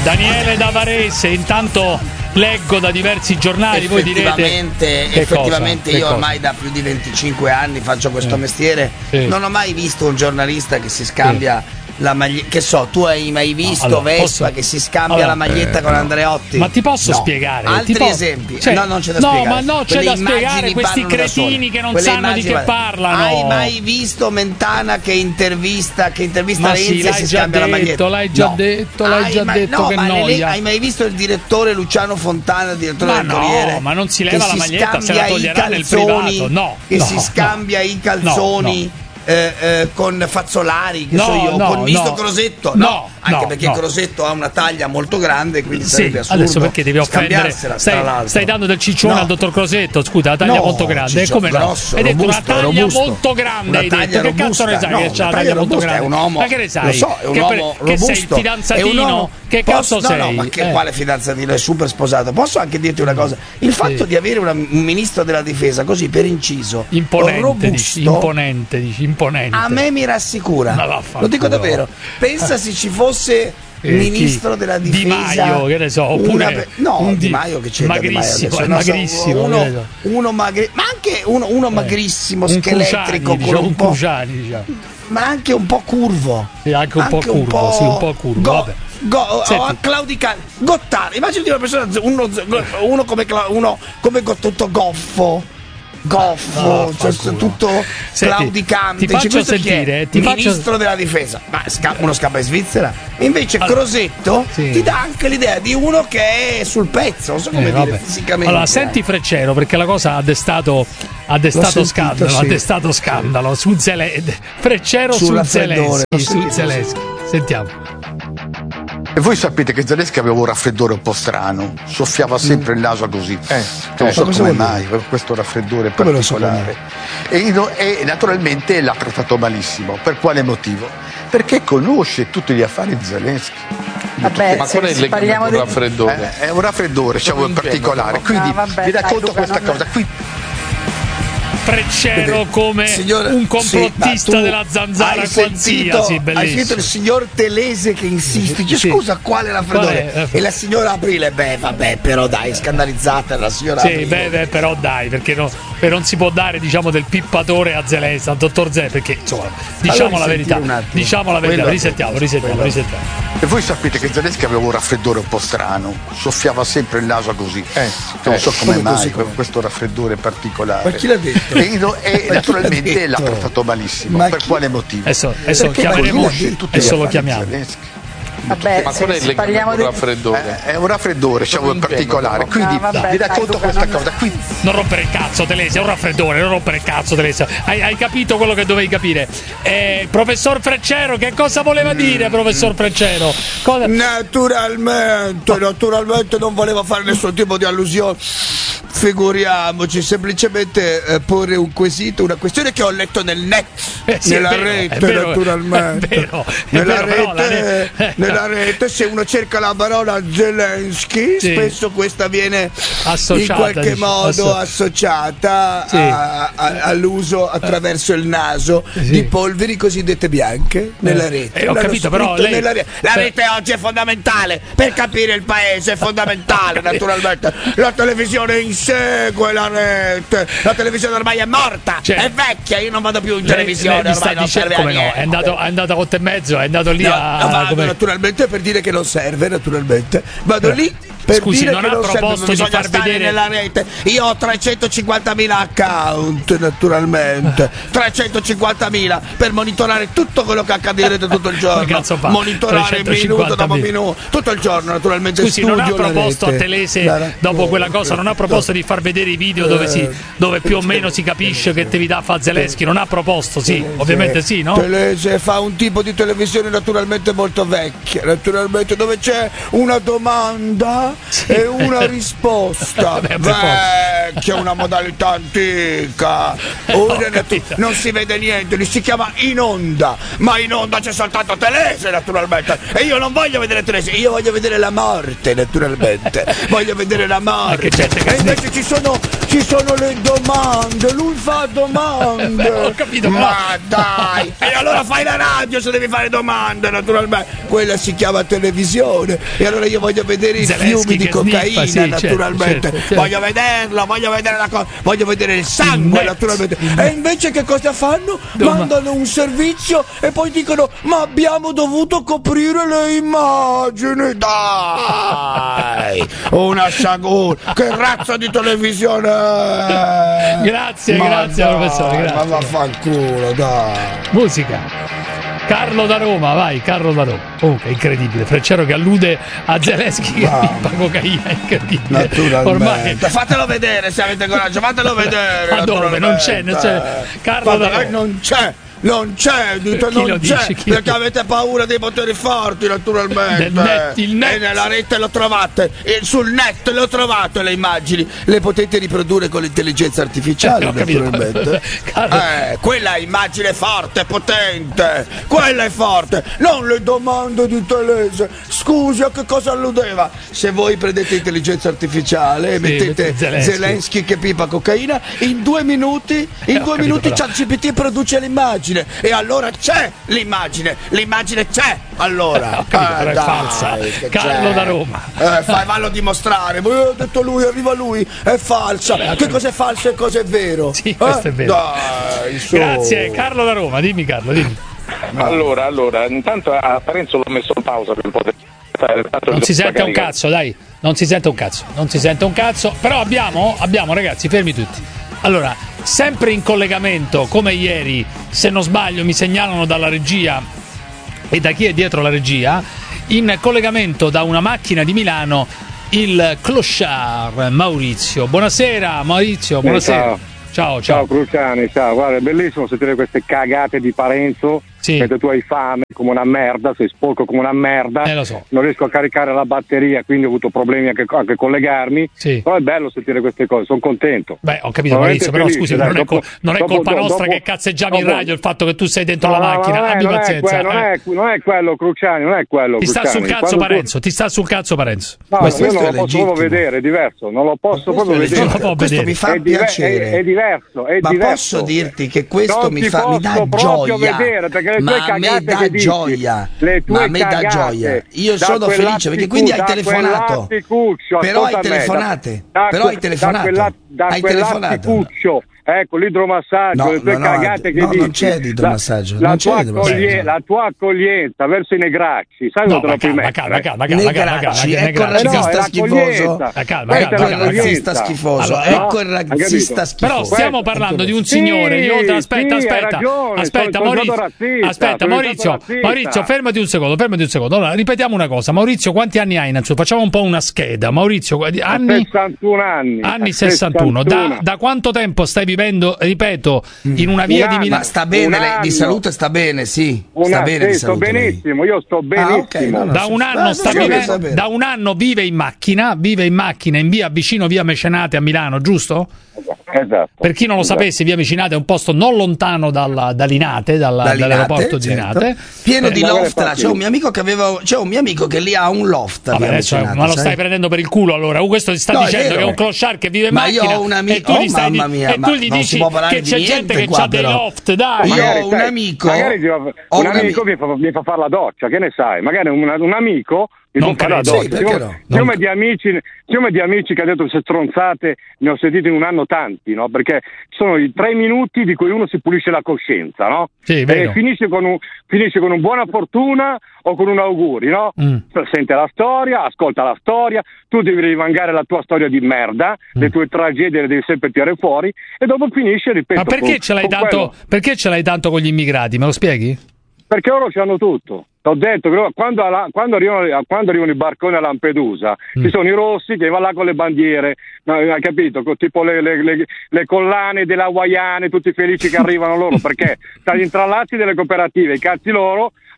Daniele da Varese, intanto leggo da diversi giornali, voi direte effettivamente io ormai da più di 25 anni faccio questo mestiere, non ho mai visto un giornalista che si scambia la maglietta, che so, tu hai mai visto Vespa che si scambia la maglietta con Andreotti? Ma ti posso spiegare? Altri esempi? No, non c'è da spiegare. No, ma no, c'è da spiegare questi cretini che non sanno di che parlano. Hai mai visto Mentana che intervista Renzi e si scambia la maglietta? L'hai già detto che noia. Hai mai visto il direttore Luciano Fontana, direttore del Corriere? Ma non si leva la maglietta, se la toglierà nel privato. No, che si scambia i calzoni con Fazzolari, che so io, con Misto Crosetto, anche perché Crosetto ha una taglia molto grande, quindi sarebbe assurdo. Adesso perché devi offendere? Stai dando del ciccione al dottor Crosetto, scusa, la taglia molto grande, come grosso, hai detto robusto, una taglia robusto. molto grande, hai detto, che robusta. cazzo ne sai che c'ha la taglia molto grande? È un uomo, ma che ne sai? Lo so, è un uomo robusto. Che sei il fidanzatino? Che cazzo sei? No, ma quale fidanzatino? È super sposato. Posso anche dirti una cosa? Il fatto di avere un ministro della difesa così per inciso imponente, a me mi rassicura, lo dico davvero. Pensa se ci fosse ministro della difesa Di Maio, che ne so, oppure Di Maio, che c'è magrissimo, ma anche uno magrissimo, scheletrico, con un po', ma anche un po' curvo, anche un po' curvo. Gottardo, immagini una persona, uno come tutto goffo, tutto claudicante. Ti faccio sentire, ministro della difesa, ma uno scappa in Svizzera. E invece Crosetto ti dà anche l'idea di uno che è sul pezzo, non so come dire fisicamente. Allora, senti Freccero, perché la cosa ha destato scandalo su Freccero su Zelensky. Sentiamo. E voi sapete che Zelensky aveva un raffreddore un po' strano, soffiava sempre il naso così, non so come mai, questo raffreddore particolare. E naturalmente l'ha trattato malissimo. Per quale motivo? Perché conosce tutti gli affari di Zelensky. Vabbè, ma qual è il legame con un raffreddore? È un raffreddore, in particolare. Quindi vi racconto questa cosa. Freccero come un complottista della zanzara qualsiasi, bellissimo. Hai sentito il signor Telese che insiste, dice scusa, quale raffreddore? E la signora Aprile, però dai, scandalizzata la signora Aprile. Però dai, perché non si può dare, diciamo, del pippatore a Zelensky, al dottor Zè, perché insomma, diciamo la verità, risentiamo. E voi sapete che Zelensky aveva un raffreddore un po' strano, soffiava sempre il naso così, non so come mai, questo raffreddore particolare. Ma chi l'ha detto? E naturalmente l'ha trattato malissimo. Per quale motivo? Adesso lo chiamiamo. Vabbè, ma qual è il legame con un raffreddore? È un raffreddore, in particolare. Quindi vi racconto questa cosa. Non rompere il cazzo, Telese, è un raffreddore, non rompere il cazzo, Telese. Hai capito quello che dovevi capire? Professor Freccero, che cosa voleva dire, professor Freccero? Naturalmente non voleva fare nessun tipo di allusione. Figuriamoci, semplicemente porre un quesito, una questione che ho letto nel net, nella rete, naturalmente. Nella rete, se uno cerca la parola Zelensky, spesso questa viene in qualche modo associata all'uso attraverso il naso di polveri cosiddette bianche nella rete. Ho capito, però la rete oggi è fondamentale per capire il paese, è fondamentale, naturalmente. La televisione insegue la rete, la televisione ormai è morta, è vecchia, io non vado più in televisione, ormai non serve a niente. È andato a 8:30, è andato lì naturalmente per dire che non serve, naturalmente vado lì per Scusi, dire non che ha non proposto serve, di far vedere nella rete. Io ho 350.000 account, naturalmente 350.000 per monitorare tutto quello che accade in rete tutto il giorno, monitorare minuto dopo minuto tutto il giorno, naturalmente. Scusi, non ha proposto a Telese dopo quella cosa, non ha proposto di far vedere i video dove più o meno si capisce che attività fa Zelensky, non ha proposto, ovviamente sì, no? Telese fa un tipo di televisione naturalmente molto vecchia, naturalmente, dove c'è una domanda e una risposta vecchia, una modalità antica. Non si vede niente, si chiama in onda, ma in onda c'è soltanto Telese naturalmente, e io non voglio vedere Telese, io voglio vedere la morte naturalmente, voglio vedere la morte, e invece ci sono le domande, lui fa domande. Ho capito, ma dai, e allora fai la radio se devi fare domande naturalmente, quella si chiama televisione, e allora io voglio vedere i fiumi di cocaina naturalmente, certo. Voglio vederlo, voglio vedere la cosa, voglio vedere il sangue naturalmente, e invece che cosa fanno? Mandano un servizio e poi dicono ma abbiamo dovuto coprire le immagini, dai, una sciagura, che razza di televisione è? Grazie professore, grazie. Ma vaffanculo, dai. Musica. Carlo da Roma, vai, Carlo da Roma. Comunque è incredibile, Freccero che allude a Zelensky che pippa cocaina, è incredibile. Naturalmente. Ormai fatelo vedere se avete coraggio, fatelo vedere. Ma dove? Non c'è. Carlo da Roma. Non c'è, perché avete paura dei poteri forti naturalmente. Il net. E nella rete lo trovate, sul net lo trovate le immagini, le potete riprodurre con l'intelligenza artificiale naturalmente. Quella è immagine forte, potente, quella è forte, non le domande di Telese. Scusi, a che cosa alludeva? Se voi prendete intelligenza artificiale e mettete Zelensky che pipa cocaina, in 2 minuti ChatGPT produce l'immagine. E allora c'è l'immagine c'è, allora ho capito, però è falsa. Carlo da Roma, vallo a dimostrare. Ho detto lui, arriva lui, è falsa. Che cosa è falso e cosa è vero? Sì, questo è vero. Dai, grazie Carlo da Roma, dimmi Carlo, dimmi. Allora, intanto a Parenzo l'ho messo in pausa per poter non si sente un cazzo, dai, non si sente un cazzo, però abbiamo ragazzi, fermi tutti. Allora, sempre in collegamento, come ieri, se non sbaglio mi segnalano dalla regia e da chi è dietro la regia, in collegamento da una macchina di Milano, il clochard Maurizio. Buonasera Maurizio, buonasera. Ciao Cruciani, ciao, guarda, è bellissimo sentire queste cagate di Parenzo. Sì. Mentre tu hai fame come una merda, sei sporco come una merda, lo so. Non riesco a caricare la batteria, quindi ho avuto problemi anche a collegarmi. Sì. Però è bello sentire queste cose, sono contento. Beh, ho capito Maurizio, però scusi, non è colpa nostra che cazzeggiamo in radio il fatto che tu sei dentro la macchina. Abbi pazienza. Non è quello, Cruciani, non è quello. Ti sta sul cazzo Parenzo, No, io non lo posso proprio vedere, è diverso, non lo posso proprio vedere. Questo mi fa piacere. È diverso. Ma posso dirti che questo mi dà gioia. Vedere, perché ma a me dà gioia, io sono felice perché quindi hai telefonato, però hai telefonato. Ecco l'idromassaggio, le tue cagate che dici. Non c'è l'idromassaggio. La tua accoglienza verso i negracci, sai dove te la puoi mettere? Negracci, ecco il razzista schifoso. Razzista schifoso. Ecco il razzista schifoso. Però stiamo parlando di un signore. Aspetta, Maurizio, fermati un secondo. Allora, ripetiamo una cosa. Maurizio, quanti anni hai innanzitutto? Facciamo un po' una scheda. Maurizio, anni? 61 anni. Anni 61. Da quanto tempo stai vivendo, ripeto, in una via di Milano? Ma sta bene, lei di salute sta bene, sì. Sta bene di salute. Sto benissimo, io sto benissimo. Da un anno vive in macchina in via vicino via Mecenate a Milano, giusto? Esatto. Per chi non lo sapesse, via Mecenate è un posto non lontano da Linate, dall'aeroporto di Linate. Pieno di loft. C'è un mio amico che lì ha un loft. Vabbè, adesso, ma lo stai prendendo per il culo allora. Questo ti sta dicendo che è un clochard che vive in macchina. Io ho un amico, e tu gli dici che c'è gente che ha dei loft, dai. Io ho un amico. Magari un amico mi fa fare la doccia, che ne sai? Magari un amico non credo, siccome di amici che ha detto queste stronzate ne ho sentite in un anno tanti, no? Perché sono i 3 minuti di cui uno si pulisce la coscienza, no? Sì, e finisce con un buona fortuna o con un auguri, no? Sente la storia, ascolta la storia, tu devi rivangare la tua storia di merda, le tue tragedie le devi sempre tirare fuori e dopo finisce, ripeto. Ma perché ce l'hai tanto con gli immigrati? Me lo spieghi? Perché loro c'hanno tutto. T'ho detto che quando arrivano i barconi a Lampedusa ci sono i rossi che vanno là con le bandiere, hai capito? Tipo le collane delle hawaiane, tutti felici che arrivano loro, perché tra gli intrallazzi delle cooperative, i cazzi loro,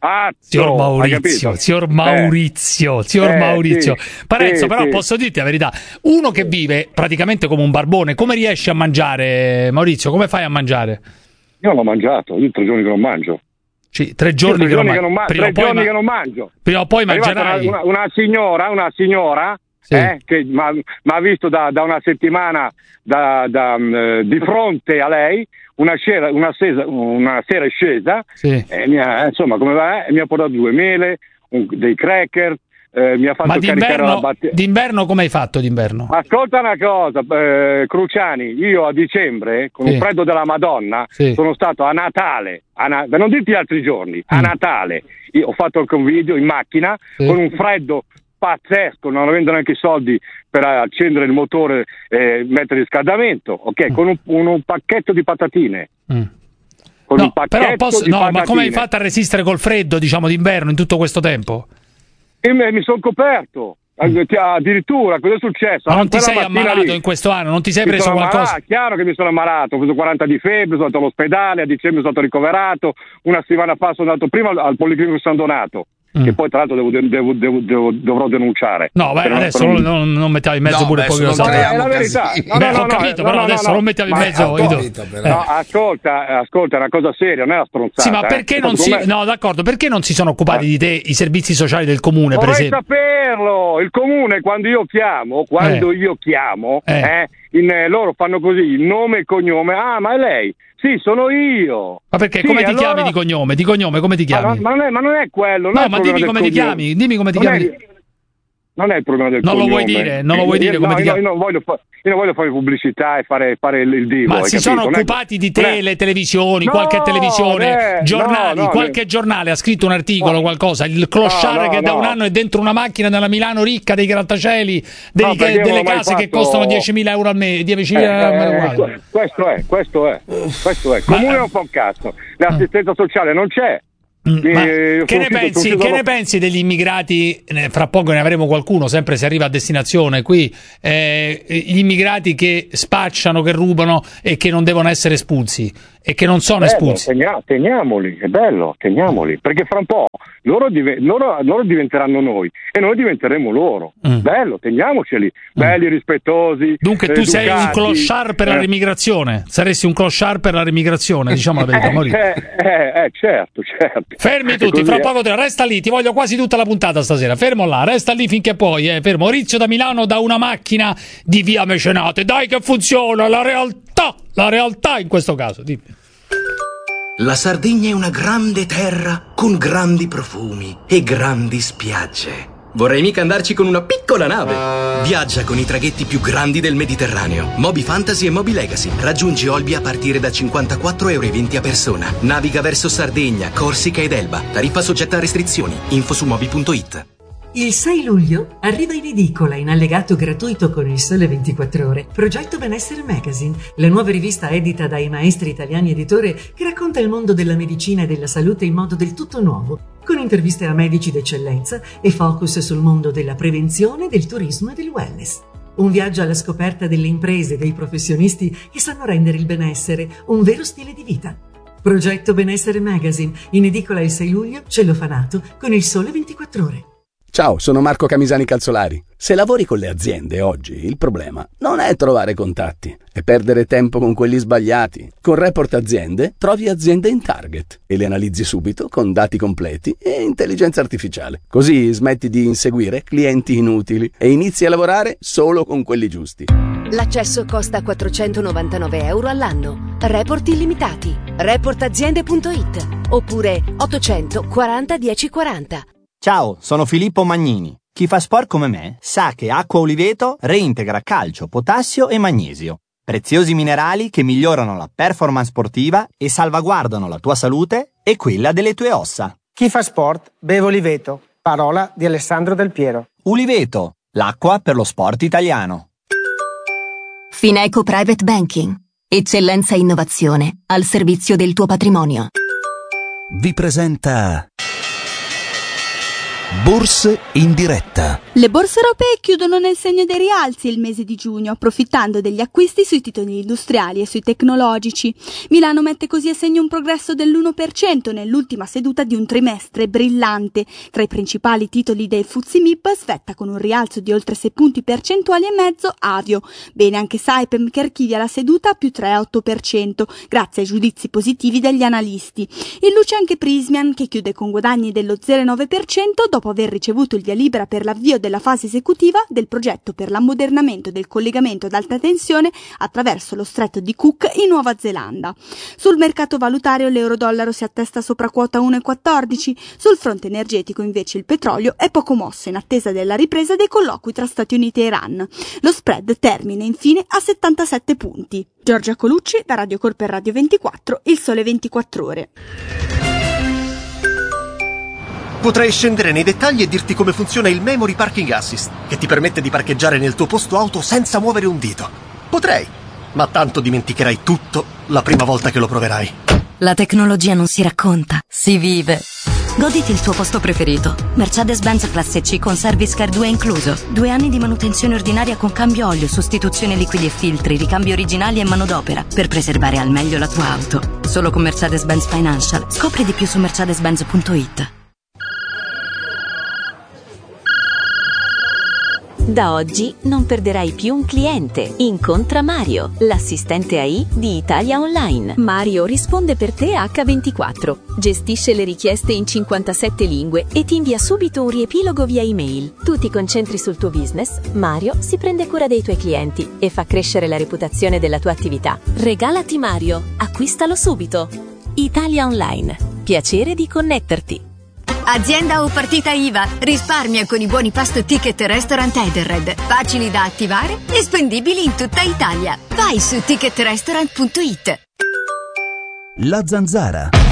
Signor Maurizio. Parenzo, però posso dirti la verità, uno che vive praticamente come un barbone, come riesci a mangiare, Maurizio? Come fai a mangiare? Io non l'ho mangiato, io 3 giorni che non mangio. 3 giorni che non mangio. Prima o poi mangerai. Una signora che mi ha visto da una settimana di fronte a lei, una sera è scesa, insomma, come va? Mi ha portato 2 mele, dei cracker, mi ha fatto caricare la batteria. D'inverno come hai fatto d'inverno? Ascolta una cosa, Cruciani, io a dicembre, con un freddo della Madonna, sono stato a Natale, per non dirti altri giorni, a Natale, io ho fatto anche un video in macchina, con un freddo pazzesco, non avendo neanche i soldi per accendere il motore e mettere il riscaldamento, con un pacchetto di patatine. Ma come hai fatto a resistere col freddo, diciamo, d'inverno in tutto questo tempo? Mi sono coperto. Addirittura, cosa è successo? Ma non ti sei ammalato in questo anno? Non ti sei preso qualcosa? Chiaro che mi sono ammalato, ho preso 40 di febbre, sono andato all'ospedale, a dicembre sono stato ricoverato, una settimana fa sono andato prima al Policlinico San Donato, che poi tra l'altro dovrò denunciare. No, adesso non mettiamo in mezzo pure poi lo sapere. È la verità. Ho capito, però adesso non mettiamo in mezzo. Ascolta, è una cosa seria, non è una stronzata. Sì, ma perché non si... No, d'accordo, perché non si sono occupati di te i servizi sociali del comune, per esempio? Vorrei saperlo! Il comune, quando io chiamo, loro fanno così, il nome e il cognome. Ah, ma è lei? Sì, sono io. Ma perché? Come ti chiami di cognome? Di cognome come ti chiami? Ma non è quello. No, ma dimmi come ti chiami. Dimmi come ti chiami. Non è il problema del cognome. Non lo vuoi dire come ti chiami? Io non voglio fare pubblicità e fare il divo. Ma si sono occupati di te le televisioni, qualche televisione, giornali, qualche giornale ha scritto un articolo, qualcosa. Il clochard che da un anno è dentro una macchina nella Milano ricca dei grattacieli, delle case che costano 10.000 euro al mese. 10.000 euro. Questo è. Il comune non fa un cazzo. L'assistenza sociale non c'è. Che ne pensi degli immigrati? Fra poco ne avremo qualcuno, sempre se arriva a destinazione qui, gli immigrati che spacciano, che rubano e che non devono essere espulsi e che non sono espulsi. Teniamoli, è bello, teniamoli, perché fra un po' loro diventeranno noi e noi diventeremo loro. Bello, teniamoceli, belli, rispettosi. Dunque tu sei un clochard per la remigrazione, saresti un clochard per la remigrazione, diciamo la verità, Maurizio. Certo. Fermi tutti, fra poco resta lì, ti voglio quasi tutta la puntata stasera, fermo là, resta lì finché puoi, fermo. Maurizio da Milano, da una macchina di via Mecenate, dai che funziona, la realtà in questo caso, dimmi. La Sardegna è una grande terra con grandi profumi e grandi spiagge. Vorrei mica andarci con una piccola nave. Viaggia con i traghetti più grandi del Mediterraneo. Moby Fantasy e Moby Legacy. Raggiungi Olbia a partire da 54,20 € a persona. Naviga verso Sardegna, Corsica ed Elba. Tariffa soggetta a restrizioni. Info su moby.it. Il 6 luglio arriva in edicola in allegato gratuito con Il Sole 24 Ore Progetto Benessere Magazine, la nuova rivista edita dai maestri italiani editori che racconta il mondo della medicina e della salute in modo del tutto nuovo, con interviste a medici d'eccellenza e focus sul mondo della prevenzione, del turismo e del wellness. Un viaggio alla scoperta delle imprese e dei professionisti che sanno rendere il benessere un vero stile di vita. Progetto Benessere Magazine, in edicola il 6 luglio, cellofanato con Il Sole 24 Ore. Ciao, sono Marco Camisani Calzolari. Se lavori con le aziende oggi, il problema non è trovare contatti, è perdere tempo con quelli sbagliati. Con Report Aziende trovi aziende in target e le analizzi subito con dati completi e intelligenza artificiale. Così smetti di inseguire clienti inutili e inizi a lavorare solo con quelli giusti. L'accesso costa 499 € all'anno. Report illimitati. Reportaziende.it oppure 840 1040. Ciao, sono Filippo Magnini. Chi fa sport come me sa che Acqua Oliveto reintegra calcio, potassio e magnesio. Preziosi minerali che migliorano la performance sportiva e salvaguardano la tua salute e quella delle tue ossa. Chi fa sport beve Oliveto. Parola di Alessandro Del Piero. Oliveto, l'acqua per lo sport italiano. Fineco Private Banking. Eccellenza e innovazione al servizio del tuo patrimonio. Vi presenta Borse in diretta. Le borse europee chiudono nel segno dei rialzi il mese di giugno, approfittando degli acquisti sui titoli industriali e sui tecnologici. Milano mette così a segno un progresso dell'1% nell'ultima seduta di un trimestre brillante. Tra i principali titoli del FTSE MIB svetta con un rialzo di oltre 6 punti percentuali e mezzo Avio. Bene anche Saipem, che archivia la seduta a più 3,8%, grazie ai giudizi positivi degli analisti. In luce anche Prysmian, che chiude con guadagni dello 0,9% dopo aver ricevuto il via libera per l'avvio della fase esecutiva del progetto per l'ammodernamento del collegamento ad alta tensione attraverso lo stretto di Cook in Nuova Zelanda. Sul mercato valutario l'euro-dollaro si attesta sopra quota 1,14, sul fronte energetico invece il petrolio è poco mosso in attesa della ripresa dei colloqui tra Stati Uniti e Iran. Lo spread termina infine a 77 punti. Giorgia Colucci, da Radio Cor per Radio 24, Il Sole 24 Ore. Potrei scendere nei dettagli e dirti come funziona il Memory Parking Assist, che ti permette di parcheggiare nel tuo posto auto senza muovere un dito. Potrei, ma tanto dimenticherai tutto la prima volta che lo proverai. La tecnologia non si racconta, si vive. Goditi il tuo posto preferito. Mercedes-Benz Classe C con Service Care 2 incluso. 2 anni di manutenzione ordinaria con cambio olio, sostituzione liquidi e filtri, ricambi originali e manodopera per preservare al meglio la tua auto. Solo con Mercedes-Benz Financial. Scopri di più su mercedes-benz.it. Da oggi non perderai più un cliente. Incontra Mario, l'assistente AI di Italia Online. Mario risponde per te H24, gestisce le richieste in 57 lingue e ti invia subito un riepilogo via email. Tu ti concentri sul tuo business, Mario si prende cura dei tuoi clienti e fa crescere la reputazione della tua attività. Regalati Mario, acquistalo subito. Italia Online, piacere di connetterti. Azienda o partita IVA, risparmia con i buoni pasto Ticket Restaurant Edenred, facili da attivare e spendibili in tutta Italia. Vai su ticketrestaurant.it. La Zanzara.